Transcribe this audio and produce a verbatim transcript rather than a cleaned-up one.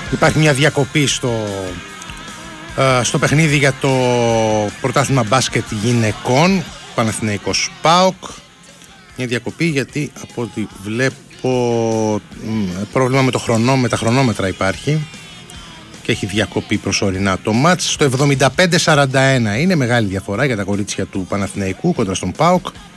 Υπάρχει μια διακοπή στο, ε, στο παιχνίδι για το πρωτάθλημα μπάσκετ γυναικών, Παναθηναϊκός ΠΑΟΚ. Μια διακοπή γιατί από ό,τι βλέπω πρόβλημα με, το χρονό, με τα χρονόμετρα υπάρχει και έχει διακοπή προσωρινά το μάτς. Στο εβδομήντα πέντε σαράντα ένα είναι μεγάλη διαφορά για τα κορίτσια του Παναθηναϊκού κόντρα στον ΠΑΟΚ.